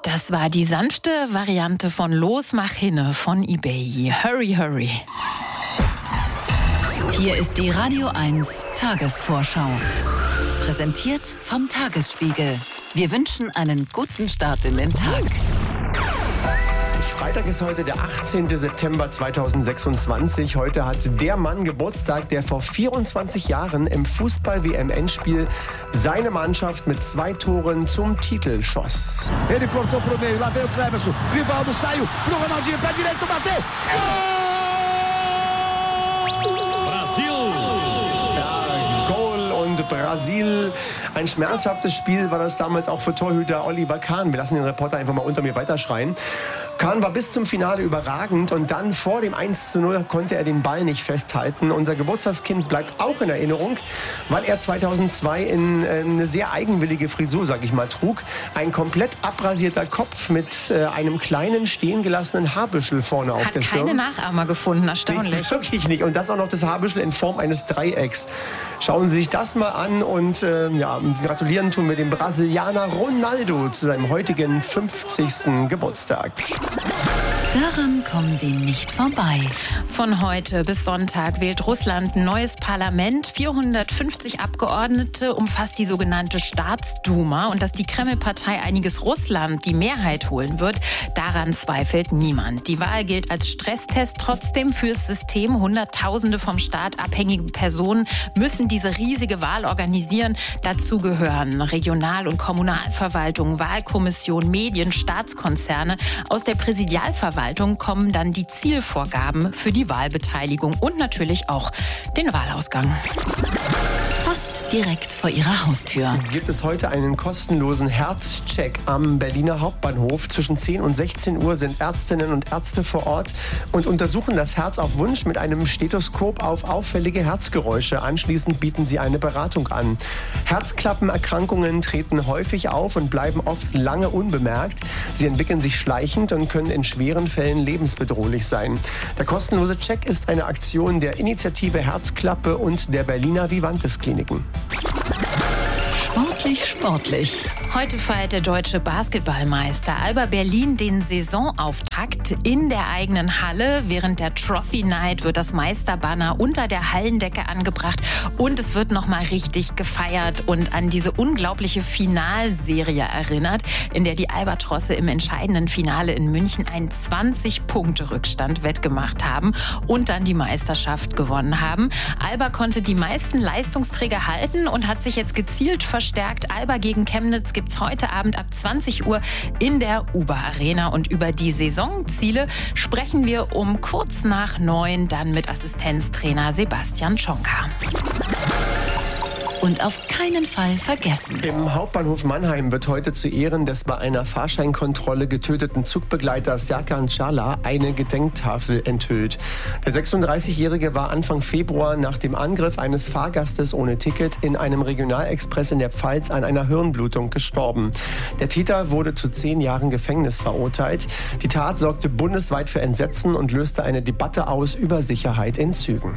Das war die sanfte Variante von Los, mach hinne von eBay. Hurry, hurry. Hier ist die Radio 1 Tagesvorschau. Präsentiert vom Tagesspiegel. Wir wünschen einen guten Start in den Tag. Freitag ist heute der 18. September 2026. Heute hat der Mann Geburtstag, der vor 24 Jahren im Fußball-WM-Endspiel seine Mannschaft mit 2 Toren zum Titel schoss. Ele cortou pro meio, lá veio o Cleverson, Rivaldo saiu pro Ronaldinho, pé direito, bateu! Brasil. Ein schmerzhaftes Spiel war das damals auch für Torhüter Oliver Kahn. Wir lassen den Reporter einfach mal unter mir weiterschreien. Kahn war bis zum Finale überragend und dann vor dem 1:0 konnte er den Ball nicht festhalten. Unser Geburtstagskind bleibt auch in Erinnerung, weil er 2002 in eine sehr eigenwillige Frisur, sag ich mal, trug. Ein komplett abrasierter Kopf mit einem kleinen, stehen gelassenen Haarbüschel vorne auf der Stirn. Hat keine Nachahmer gefunden, erstaunlich. Nee, wirklich nicht. Und das auch noch das Haarbüschel in Form eines Dreiecks. Schauen Sie sich das mal an und gratulieren tun wir dem Brasilianer Ronaldo zu seinem heutigen 50. Geburtstag. Daran kommen Sie nicht vorbei. Von heute bis Sonntag wählt Russland ein neues Parlament. 450 Abgeordnete umfasst die sogenannte Staatsduma. Und dass die Kreml-Partei Einiges Russland die Mehrheit holen wird, daran zweifelt niemand. Die Wahl gilt als Stresstest trotzdem fürs System. Hunderttausende vom Staat abhängige Personen müssen diese riesige Wahl organisieren. Dazu gehören Regional- und Kommunalverwaltung, Wahlkommission, Medien, Staatskonzerne. Aus der Präsidialverwaltung kommen dann die Zielvorgaben für die Wahlbeteiligung und natürlich auch den Wahlausgang. Fast direkt vor Ihrer Haustür gibt es heute einen kostenlosen Herzcheck am Berliner Hauptbahnhof. Zwischen 10 und 16 Uhr sind Ärztinnen und Ärzte vor Ort und untersuchen das Herz auf Wunsch mit einem Stethoskop auf auffällige Herzgeräusche. Anschließend bieten sie eine Beratung an. Herzklappenerkrankungen treten häufig auf und bleiben oft lange unbemerkt. Sie entwickeln sich schleichend und können in schweren Fällen lebensbedrohlich sein. Der kostenlose Check ist eine Aktion der Initiative Herzklappe und der Berliner Vivantes Kliniken. Sportlich. Heute feiert der deutsche Basketballmeister Alba Berlin den Saisonauftakt in der eigenen Halle. Während der Trophy Night wird das Meisterbanner unter der Hallendecke angebracht und es wird nochmal richtig gefeiert und an diese unglaubliche Finalserie erinnert, in der die Albatrosse im entscheidenden Finale in München einen 20-Punkte-Rückstand wettgemacht haben und dann die Meisterschaft gewonnen haben. Alba konnte die meisten Leistungsträger halten und hat sich jetzt gezielt verstärkt. Alba gegen Chemnitz gibt's heute Abend ab 20 Uhr in der Uber Arena. Und über die Saisonziele sprechen wir um kurz nach 9 dann mit Assistenztrainer Sebastian Schonka. Und auf keinen Fall vergessen. Im Hauptbahnhof Mannheim wird heute zu Ehren des bei einer Fahrscheinkontrolle getöteten Zugbegleiters Serkan Çağlar eine Gedenktafel enthüllt. Der 36-Jährige war Anfang Februar nach dem Angriff eines Fahrgastes ohne Ticket in einem Regionalexpress in der Pfalz an einer Hirnblutung gestorben. Der Täter wurde zu 10 Jahren Gefängnis verurteilt. Die Tat sorgte bundesweit für Entsetzen und löste eine Debatte aus über Sicherheit in Zügen.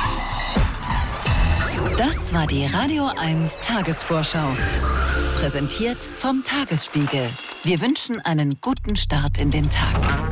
Das war die Radio 1 Tagesvorschau. Präsentiert vom Tagesspiegel. Wir wünschen einen guten Start in den Tag.